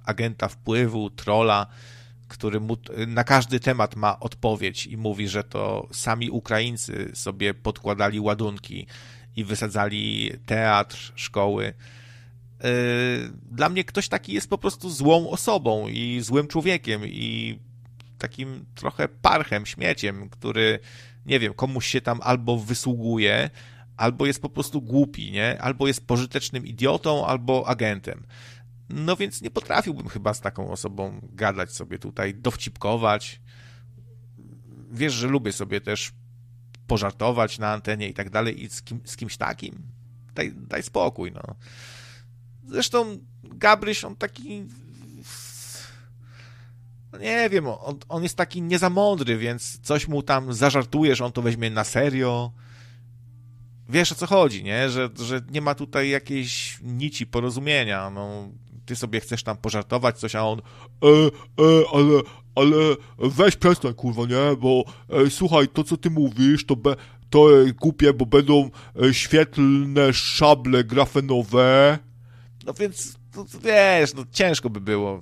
agenta wpływu, trolla, który mu na każdy temat ma odpowiedź i mówi, że to sami Ukraińcy sobie podkładali ładunki i wysadzali teatr, szkoły. Dla mnie ktoś taki jest po prostu złą osobą i złym człowiekiem i takim trochę parchem, śmieciem, który, nie wiem, komuś się tam albo wysługuje, albo jest po prostu głupi, nie? Albo jest pożytecznym idiotą, albo agentem. No więc nie potrafiłbym chyba z taką osobą gadać sobie tutaj, dowcipkować. Wiesz, że lubię sobie też pożartować na antenie i tak dalej i z kimś takim daj spokój, no. Zresztą Gabryś, on taki, no nie wiem, on jest taki nie za mądry, więc coś mu tam zażartujesz, on to weźmie na serio. Wiesz, o co chodzi, nie? Że nie ma tutaj jakiejś nici porozumienia, no. Ty sobie chcesz tam pożartować coś, a on ale weź przestań, kurwa, nie? Bo słuchaj, to co ty mówisz, to głupie, bo będą świetlne szable grafenowe. No więc, no, wiesz, no ciężko by było.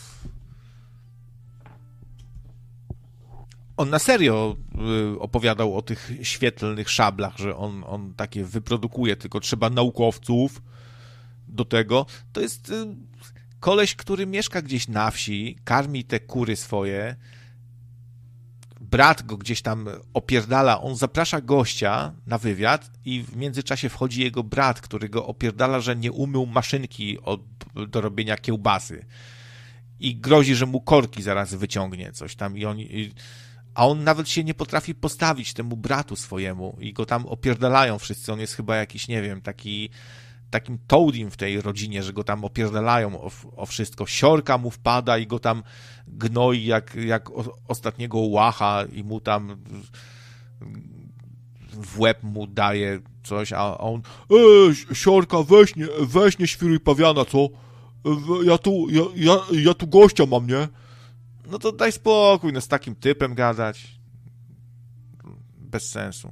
On na serio opowiadał o tych świetlnych szablach, że on takie wyprodukuje, tylko trzeba naukowców do tego. To jest koleś, który mieszka gdzieś na wsi, karmi te kury swoje, brat go gdzieś tam opierdala, on zaprasza gościa na wywiad i w międzyczasie wchodzi jego brat, który go opierdala, że nie umył maszynki do robienia kiełbasy i grozi, że mu korki zaraz wyciągnie coś tam a on nawet się nie potrafi postawić temu bratu swojemu i go tam opierdalają wszyscy, on jest chyba jakiś, nie wiem, takim toadim w tej rodzinie, że go tam opierdalają o wszystko. Siorka mu wpada i go tam gnoi jak ostatniego łacha i mu tam w łeb mu daje coś, a on Siorka, weź nie świruj pawiana, co? Ja tu gościa mam, nie? No to daj spokój, no z takim typem gadać. Bez sensu.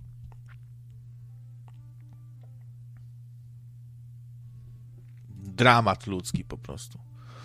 Dramat ludzki po prostu.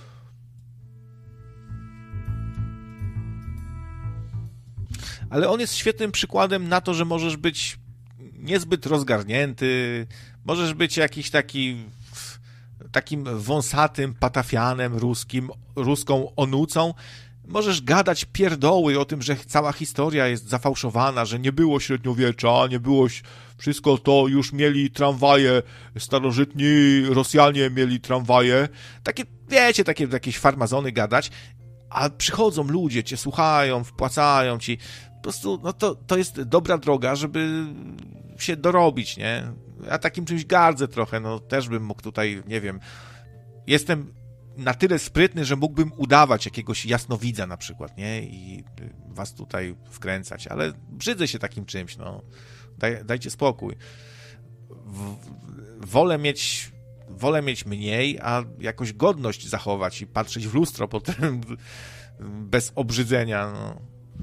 Ale on jest świetnym przykładem na to, że możesz być niezbyt rozgarnięty, możesz być jakiś takim wąsatym patafianem ruską onucą, możesz gadać pierdoły o tym, że cała historia jest zafałszowana, że nie było średniowiecza, nie było wszystko to, już mieli tramwaje, starożytni Rosjanie mieli tramwaje, takie, wiecie, takie jakieś farmazony gadać, a przychodzą ludzie, cię słuchają, wpłacają ci, po prostu, no to jest dobra droga, żeby się dorobić, nie? Ja takim czymś gardzę trochę, no też bym mógł tutaj, nie wiem, jestem na tyle sprytny, że mógłbym udawać jakiegoś jasnowidza na przykład, nie? I was tutaj wkręcać, ale brzydzę się takim czymś, no. Dajcie spokój. Wolę mieć mniej, a jakoś godność zachować i patrzeć w lustro potem bez obrzydzenia, no.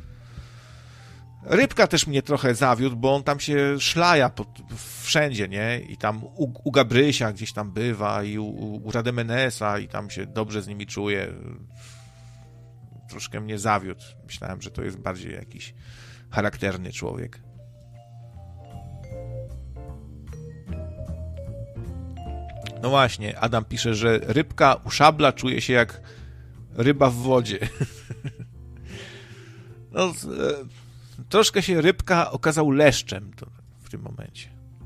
Rybka też mnie trochę zawiódł, bo on tam się szlaja wszędzie, nie? I tam u Gabrysia gdzieś tam bywa i u Rademenesa i tam się dobrze z nimi czuje. Troszkę mnie zawiódł. Myślałem, że to jest bardziej jakiś charakterny człowiek. No właśnie, Adam pisze, że rybka u szabla czuje się jak ryba w wodzie. No, troszkę się rybka okazał leszczem w tym momencie.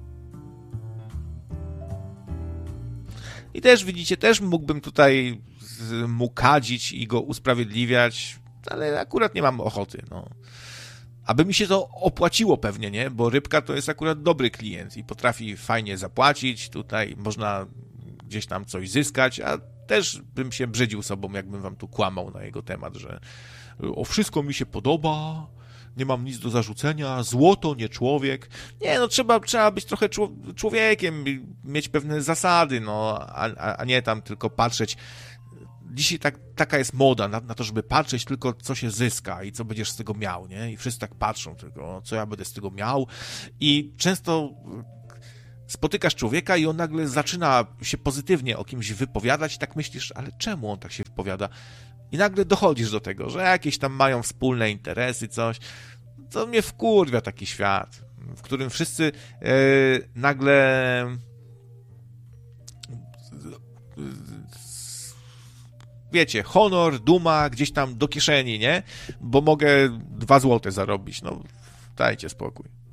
I też, widzicie, też mógłbym tutaj mu kadzić i go usprawiedliwiać, ale akurat nie mam ochoty, no. Aby mi się to opłaciło pewnie, nie? Bo rybka to jest akurat dobry klient i potrafi fajnie zapłacić, tutaj można gdzieś tam coś zyskać, a też bym się brzydził sobą, jakbym wam tu kłamał na jego temat, że o wszystko mi się podoba, nie mam nic do zarzucenia, złoto, nie człowiek. Nie, no trzeba być trochę człowiekiem, mieć pewne zasady, no, a nie tam tylko patrzeć. Dzisiaj taka jest moda na to, żeby patrzeć tylko, co się zyska i co będziesz z tego miał, nie? I wszyscy tak patrzą tylko, co ja będę z tego miał. I często spotykasz człowieka i on nagle zaczyna się pozytywnie o kimś wypowiadać i tak myślisz, ale czemu on tak się wypowiada? I nagle dochodzisz do tego, że jakieś tam mają wspólne interesy, coś. To mnie wkurwia taki świat, w którym wszyscy nagle wiecie, honor, duma gdzieś tam do kieszeni, nie? Bo mogę 2 złote zarobić, no dajcie spokój.